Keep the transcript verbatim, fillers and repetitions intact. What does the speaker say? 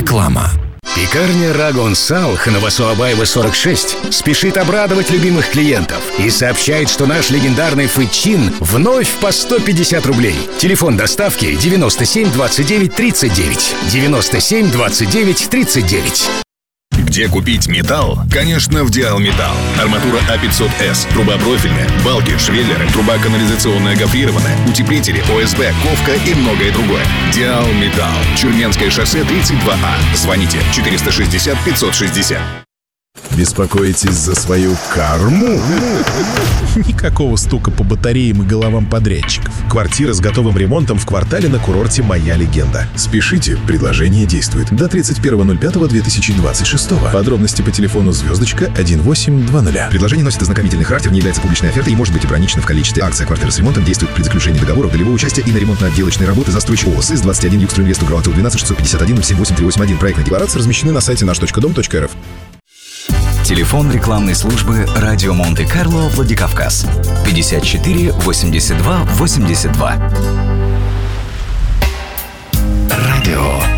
Реклама. Пекарня Рагон Салх на Васуабаева сорок шесть спешит обрадовать любимых клиентов и сообщает, что наш легендарный фычин вновь по сто пятьдесят рублей. Телефон доставки девяносто семь двадцать девять тридцать девять. девяносто семь двадцать девять тридцать девять. Где купить металл? Конечно, в Диал Металл. Арматура А пятьсот эс, труба профильная, балки, швеллеры, труба канализационная гофрированная, утеплители, ОСБ, ковка и многое другое. Диал Металл. Чурменское шоссе тридцать два А. Звоните четыреста шестьдесят пятьсот шестьдесят. Беспокоитесь за свою карму? Никакого стука по батареям и головам подрядчиков. Квартира с готовым ремонтом в квартале на курорте «Моя легенда». Спешите, предложение действует до тридцать первого ноль пятого две тысячи двадцать шестого. Подробности по телефону звездочка один восемь два ноль. Предложение носит ознакомительный характер, не является публичной офертой и может быть ограничено в количестве. Акция «Квартира с ремонтом» действует при заключении договора долевого участия и на ремонтно-отделочные работы застройщик ООО СИС двадцать один Югстройинвест УГРО двенадцать шестьсот пятьдесят один ноль семь восемь три восемь один. Проектные декларации размещены на сайте наш точка дом точка эр эф. Телефон рекламной службы «Радио Монте-Карло, Владикавказ» пятьдесят четыре восемьдесят два восемьдесят два. Радио